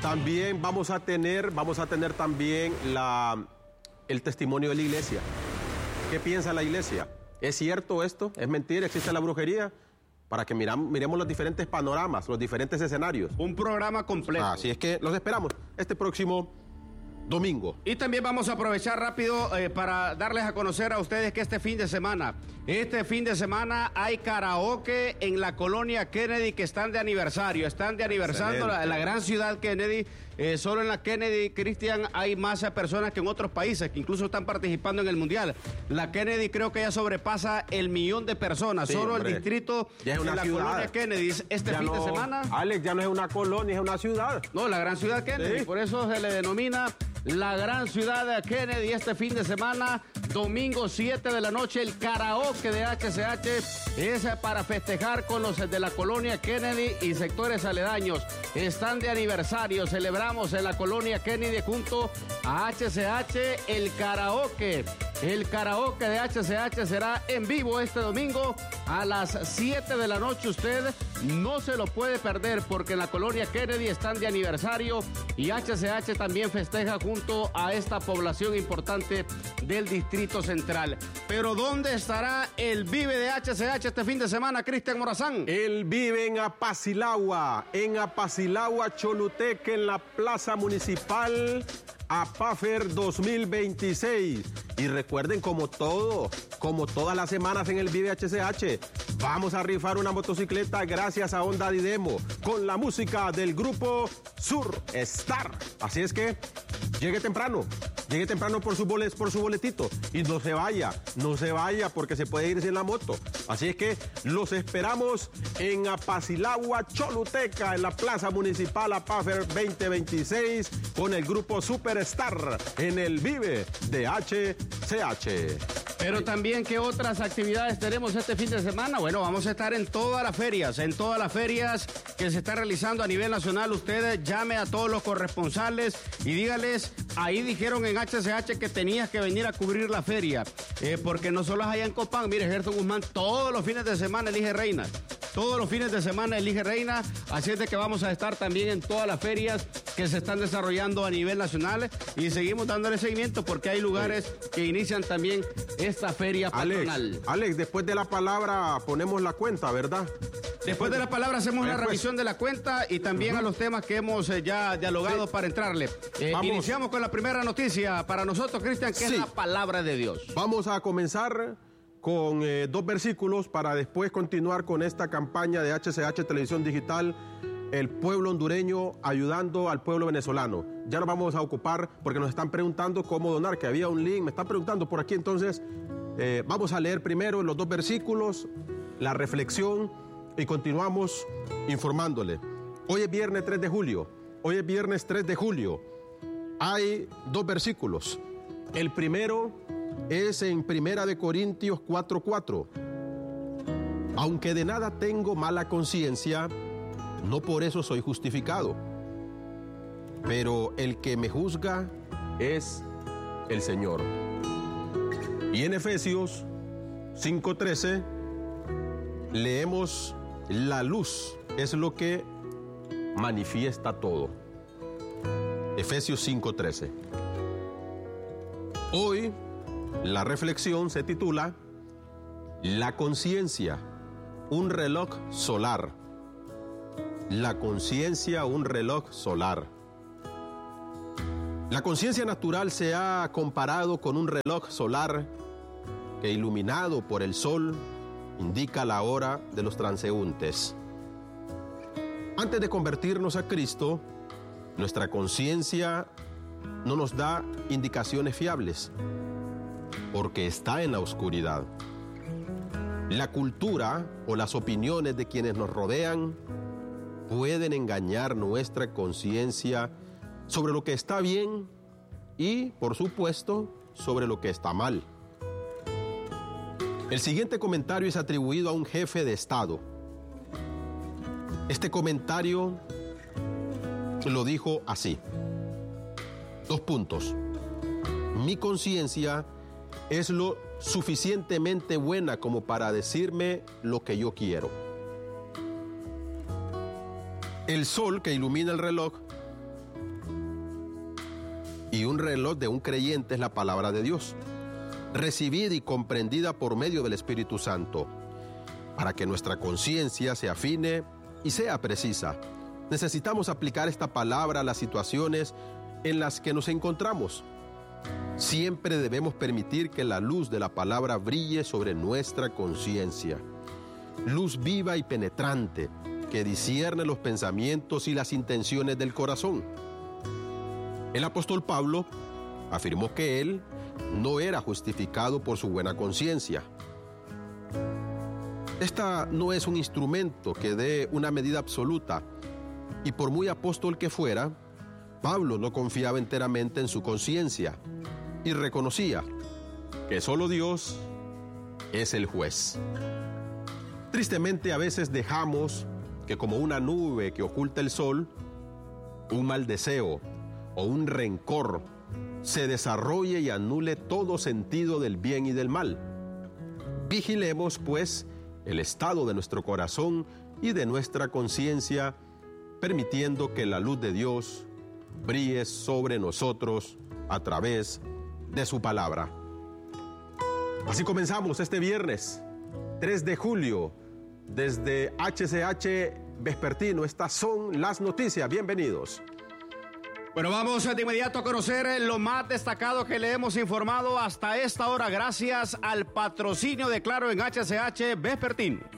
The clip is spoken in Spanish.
También vamos a tener también el testimonio de la iglesia. ¿Qué piensa la iglesia? ¿Es cierto esto? ¿Es mentira? ¿Existe la brujería? Para que miremos los diferentes panoramas, los diferentes escenarios. Un programa completo. Así es que los esperamos este próximo domingo. Y también vamos a aprovechar rápido para darles a conocer a ustedes que este fin de semana hay karaoke en la colonia Kennedy, que están de aniversario. Están de aniversario la gran ciudad Kennedy. Solo en la Kennedy, Cristian, hay más personas que en otros países, que incluso están participando en el Mundial. La Kennedy creo que ya sobrepasa el 1.000.000 de personas. Sí, solo hombre. El distrito ya es una de la ciudad. Colonia Kennedy este fin de semana. Alex, ya no es una colonia, es una ciudad. No, la gran ciudad Kennedy. Sí. Por eso se le denomina la gran ciudad de Kennedy. Este fin de semana, domingo 7 de la noche, el karaoke de HCH es para festejar con los de la colonia Kennedy y sectores aledaños. Están de aniversario, celebramos en la colonia Kennedy junto a HCH el karaoke. El karaoke de HCH será en vivo este domingo a las 7 de la noche. Usted no se lo puede perder porque en la colonia Kennedy están de aniversario y HCH también festeja junto a esta población importante del Distrito Central. Pero ¿dónde estará el Vive de HCH este fin de semana, Cristian Morazán? El Vive en Apacilagua, Choluteca, en la Plaza Municipal APAFER 2026. Y recuerden, como todas las semanas en el Vive HCH, vamos a rifar una motocicleta gracias a Honda Didemo, con la música del grupo Sur Star. Así es que llegue temprano por su boletito y no se vaya porque se puede ir sin la moto. Así es que los esperamos en Apacilagua, Choluteca, en la Plaza Municipal APAFER 2026 con el grupo Superstar en el Vive de HCH. Pero también, ¿qué otras actividades tenemos este fin de semana? Bueno, vamos a estar en todas las ferias que se están realizando a nivel nacional. Usted llame a todos los corresponsales y dígales, ahí dijeron en HCH que tenías que venir a cubrir la feria, porque no solo allá en Copán. Mire, Gerson Guzmán todos los fines de semana elige reina. Así es de que vamos a estar también en todas las ferias que se están desarrollando a nivel nacional y seguimos dándole seguimiento porque hay lugares que inician también esta feria patronal. Alex, después de la palabra ponemos la cuenta, ¿verdad? Después de la palabra hacemos una revisión de la cuenta y también a los temas que hemos ya dialogado para entrarle. Iniciamos con la primera noticia para nosotros, Cristian, que es la palabra de Dios. Vamos a comenzar con 2 versículos para después continuar con esta campaña de HCH Televisión Digital, el pueblo hondureño ayudando al pueblo venezolano. Ya nos vamos a ocupar porque nos están preguntando cómo donar, que había un link, me están preguntando por aquí, entonces vamos a leer primero los 2 versículos, la reflexión y continuamos informándole. Hoy es viernes 3 de julio. Hay 2 versículos. El primero es en 1 Corintios 4:4. Aunque de nada tengo mala conciencia, no por eso soy justificado. Pero el que me juzga es el Señor. Y en Efesios 5:13 leemos: la luz es lo que manifiesta todo. Efesios 5:13. Hoy la reflexión se titula La conciencia, un reloj solar. La conciencia, un reloj solar. La conciencia natural se ha comparado con un reloj solar que, iluminado por el sol, indica la hora de los transeúntes. Antes de convertirnos a Cristo, nuestra conciencia no nos da indicaciones fiables, porque está en la oscuridad. La cultura o las opiniones de quienes nos rodean pueden engañar nuestra conciencia sobre lo que está bien y, por supuesto, sobre lo que está mal. El siguiente comentario es atribuido a un jefe de Estado. Este comentario lo dijo así: 2 puntos. Mi conciencia es lo suficientemente buena como para decirme lo que yo quiero. El sol que ilumina el reloj Y un reloj de un creyente es la palabra de Dios, recibida y comprendida por medio del Espíritu Santo. Para que nuestra conciencia se afine y sea precisa, necesitamos aplicar esta palabra a las situaciones en las que nos encontramos. Siempre debemos permitir que la luz de la palabra brille sobre nuestra conciencia. Luz viva y penetrante que discierne los pensamientos y las intenciones del corazón. El apóstol Pablo afirmó que él no era justificado por su buena conciencia. Esta no es un instrumento que dé una medida absoluta, y por muy apóstol que fuera, Pablo no confiaba enteramente en su conciencia y reconocía que solo Dios es el juez. Tristemente, a veces dejamos que, como una nube que oculta el sol, un mal deseo o un rencor se desarrolle y anule todo sentido del bien y del mal. Vigilemos, pues, el estado de nuestro corazón y de nuestra conciencia, permitiendo que la luz de Dios brille sobre nosotros a través de su palabra. Así comenzamos este viernes, 3 de julio, desde HCH Vespertino. Estas son las noticias. Bienvenidos. Bueno, vamos de inmediato a conocer lo más destacado que le hemos informado hasta esta hora, gracias al patrocinio de Claro en HCH Vespertino.